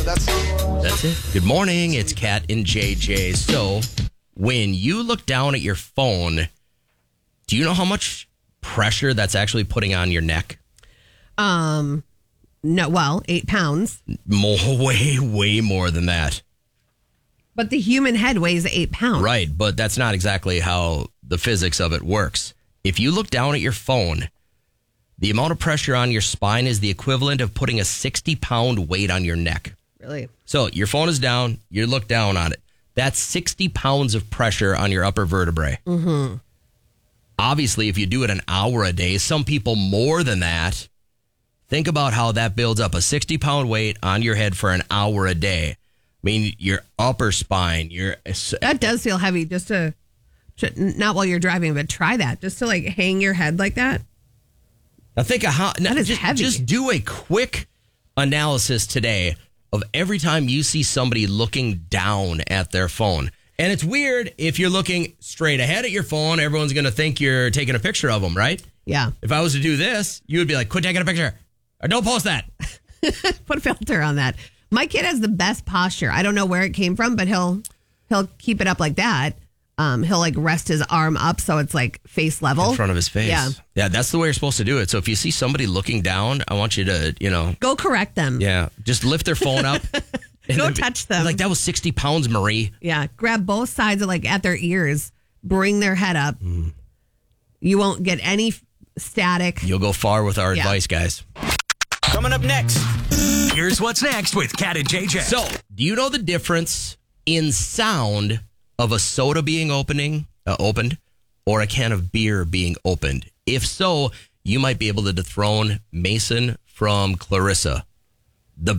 That's it. Good morning. It's Kat and JJ. So, when you look down at your phone, do you know how much pressure that's actually putting on your neck? No, well, 8 pounds. Way more than that. But the human head weighs 8 pounds. Right, but that's not exactly how the physics of it works. If you look down at your phone, the amount of pressure on your spine is the equivalent of putting a 60-pound weight on your neck. Really? So your phone is down, you look down on it. That's 60 pounds of pressure on your upper vertebrae. Mm-hmm. Obviously, if you do it an hour a day, some people more than that. Think about how that builds up a 60-pound weight on your head for an hour a day. I mean, your upper spine, That does feel heavy just to, not while you're driving, but try that. Just to like hang your head like that. Now think of how, that is heavy. Just do a quick analysis today of every time you see somebody looking down at their phone. And it's weird if you're looking straight ahead at your phone, everyone's going to think you're taking a picture of them, right? Yeah. If I was to do this, you would be like, quit taking a picture. Or don't post that. Put a filter on that. My kid has the best posture. I don't know where it came from, but he'll keep it up like that. He'll like rest his arm up so it's like face level. In front of his face. Yeah, that's the way you're supposed to do it. So if you see somebody looking down, I want you to, go correct them. Yeah, just lift their phone up. Go touch them. Like, that was 60 pounds, Marie. Yeah, grab both sides of like at their ears, bring their head up. You won't get any static. You'll go far with our advice, guys. Coming up next, here's what's next with Kat and JJ. So, do you know the difference in sound of a soda being opened or a can of beer being opened? If so, you might be able to dethrone Mason from Clarissa.